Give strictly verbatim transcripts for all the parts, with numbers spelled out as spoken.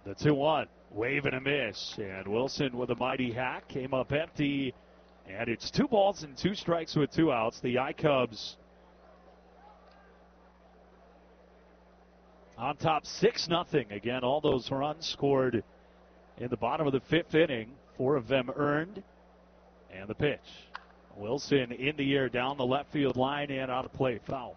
The two one. Wave and a miss. And Wilson with a mighty hack. Came up empty. And it's two balls and two strikes with two outs. The I-Cubs on top six nothing. Again, all those runs scored in the bottom of the fifth inning. Four of them earned. And the pitch. Wilson in the air down the left field line and out of play. Foul.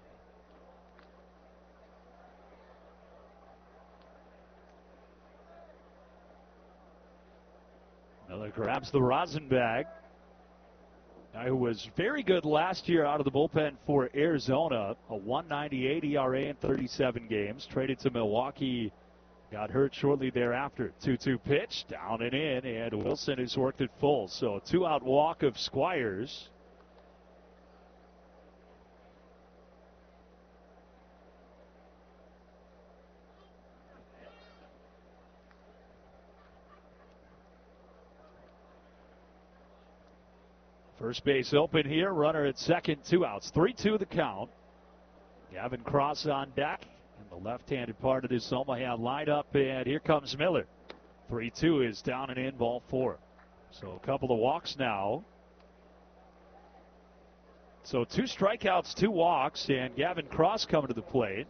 Miller grabs the rosin bag. Guy who was very good last year out of the bullpen for Arizona. A one ninety-eight E R A in thirty-seven games. Traded to Milwaukee. Got hurt shortly thereafter. two two pitch. Down and in. And Wilson has worked it full. So a two-out walk of Squires. First base open here. Runner at second, two outs. three two the count. Gavin Cross on deck in the left-handed part of this Omaha lineup. And here comes Miller. three two is down and in, ball four. So a couple of walks now. So two strikeouts, two walks, and Gavin Cross coming to the plate.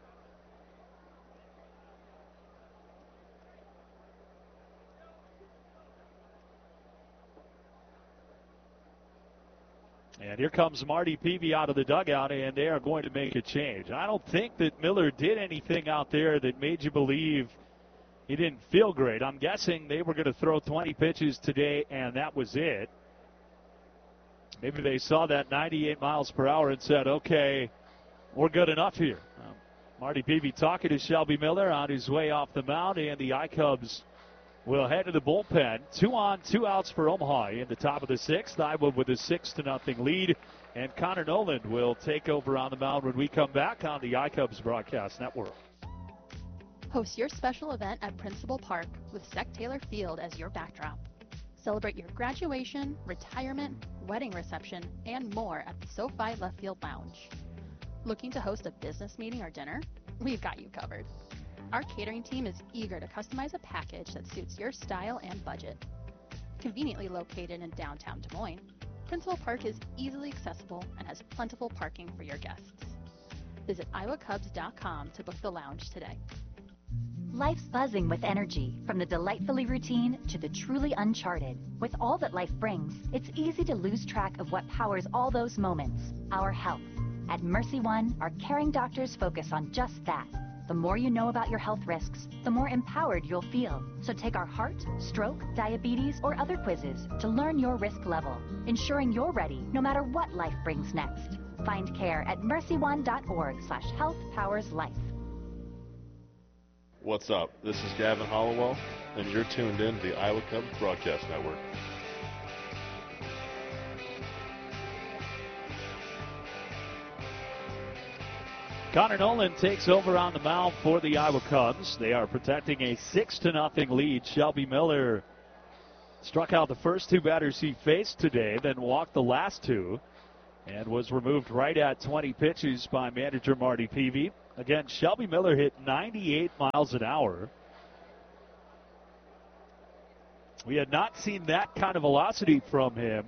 And here comes Marty Peavy out of the dugout, and they are going to make a change. I don't think that Miller did anything out there that made you believe he didn't feel great. I'm guessing they were going to throw twenty pitches today, and that was it. Maybe they saw that ninety-eight miles per hour and said, okay, we're good enough here. Um, Marty Peavy talking to Shelby Miller on his way off the mound, and the I-Cubs will head to the bullpen. Two on, two outs for Omaha in the top of the sixth. Iowa with a six to nothing lead. And Connor Noland will take over on the mound when we come back on the I-Cubs Broadcast Network. Host your special event at Principal Park with Sec Taylor Field as your backdrop. Celebrate your graduation, retirement, wedding reception, and more at the SoFi Left Field Lounge. Looking to host a business meeting or dinner? We've got you covered. Our catering team is eager to customize a package that suits your style and budget. Conveniently located in downtown Des Moines, Principal Park is easily accessible and has plentiful parking for your guests. Visit iowa cubs dot com to book the lounge today. Life's buzzing with energy, from the delightfully routine to the truly uncharted. With all that life brings, it's easy to lose track of what powers all those moments, our health. At Mercy One, our caring doctors focus on just that. The more you know about your health risks, the more empowered you'll feel. So take our heart, stroke, diabetes, or other quizzes to learn your risk level, ensuring you're ready no matter what life brings next. Find care at mercy one dot org slash health powers life. What's up? This is Gavin Hollowell, and you're tuned in to the Iowa Cubs Broadcast Network. Connor Noland takes over on the mound for the Iowa Cubs. They are protecting a six to nothing lead. Shelby Miller struck out the first two batters he faced today, then walked the last two, and was removed right at twenty pitches by manager Marty Peavy. Again, Shelby Miller hit ninety-eight miles an hour. We had not seen that kind of velocity from him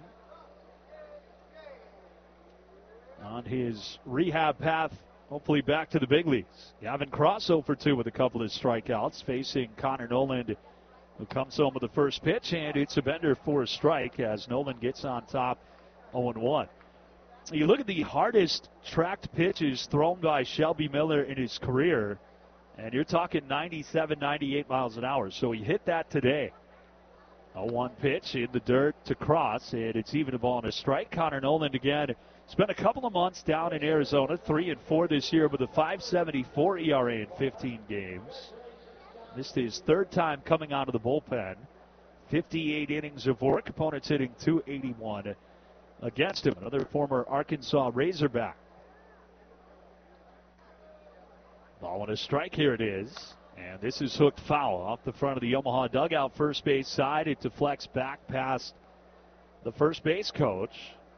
on his rehab path, hopefully back to the big leagues. Gavin Cross oh for two with a couple of strikeouts, facing Connor Noland, who comes home with the first pitch, and it's a bender for a strike as Noland gets on top oh one. You look at the hardest tracked pitches thrown by Shelby Miller in his career, and you're talking ninety-seven, ninety-eight miles an hour. So he hit that today. A one pitch in the dirt to Cross, and it's even a ball and a strike. Connor Noland again spent a couple of months down in Arizona, three and four this year with a five seventy-four E R A in fifteen games. This is his third time coming out of the bullpen. fifty-eight innings of work. Opponents hitting two eighty-one against him. Another former Arkansas Razorback. Ball and a strike, here it is. And this is hooked foul off the front of the Omaha dugout, first base side. It deflects back past the first base coach.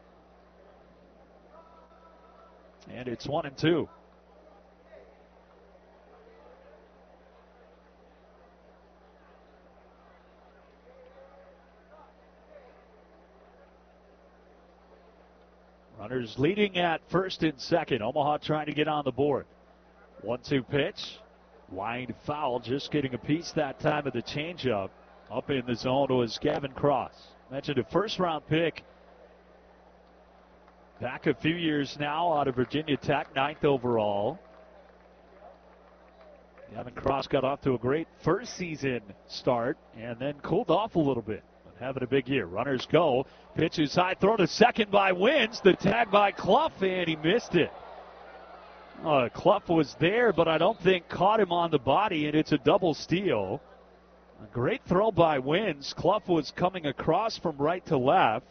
And it's one and two. Runners leading at first and second. Omaha trying to get on the board. one two pitch. Line foul, just getting a piece that time of the changeup. Up in the zone was Gavin Cross. Mentioned a first-round pick back a few years now out of Virginia Tech, ninth overall. Gavin Cross got off to a great first season start and then cooled off a little bit. But having a big year. Runners go. Pitch is high, throw to second by Wins. The tag by Clough, and he missed it. Uh, Clough was there, but I don't think caught him on the body, and it's a double steal. A great throw by Wins. Clough was coming across from right to left.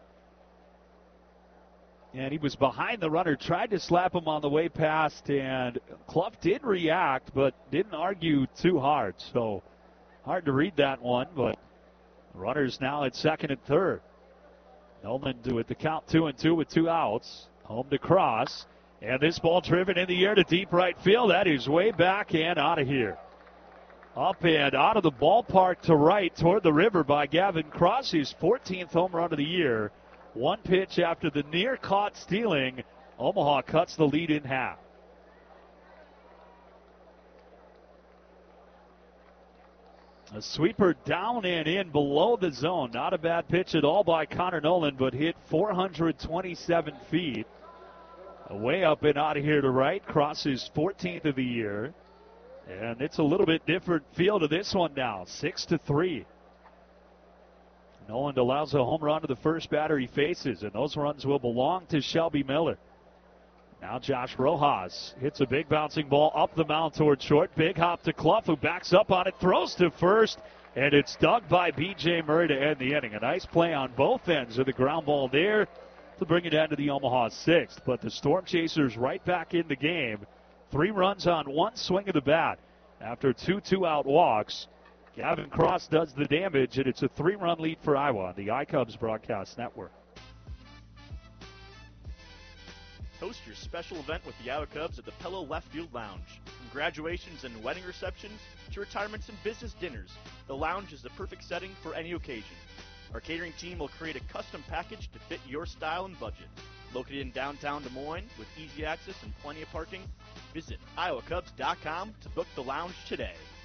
And he was behind the runner, tried to slap him on the way past, and Clough did react, but didn't argue too hard. So hard to read that one, but runners now at second and third. Nolan with the count two and two with two outs. Home to Cross. And this ball driven in the air to deep right field. That is way back and out of here. Up and out of the ballpark to right toward the river by Gavin Cross, his fourteenth home run of the year. One pitch after the near caught stealing. Omaha cuts the lead in half. A sweeper down and in below the zone. Not a bad pitch at all by Connor Nolan, but hit four hundred twenty-seven feet. Way up and out of here to right. Crosses fourteenth of the year. And it's a little bit different feel to this one now. Six to three. Nolan allows a home run to the first batter he faces, and those runs will belong to Shelby Miller. Now Josh Rojas hits a big bouncing ball up the mound toward short. Big hop to Clough, who backs up on it, throws to first, and it's dug by B J Murray to end the inning. A nice play on both ends of the ground ball there to bring it down to the Omaha sixth. But the Storm Chasers right back in the game. Three runs on one swing of the bat after two two-out walks. Gavin Cross does the damage, and it's a three-run lead for Iowa on the iCubs Broadcast Network. Host your special event with the Iowa Cubs at the Pello Left Field Lounge. From graduations and wedding receptions to retirements and business dinners, the lounge is the perfect setting for any occasion. Our catering team will create a custom package to fit your style and budget. Located in downtown Des Moines with easy access and plenty of parking, visit iowa cubs dot com to book the lounge today.